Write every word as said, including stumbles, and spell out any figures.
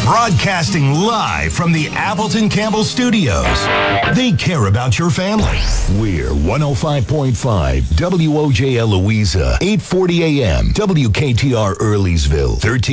Broadcasting live from the Appleton Campbell Studios. They care about your family. We're one oh five point five W O J L Louisa, eight forty A M, W K T R Earleysville, thirteen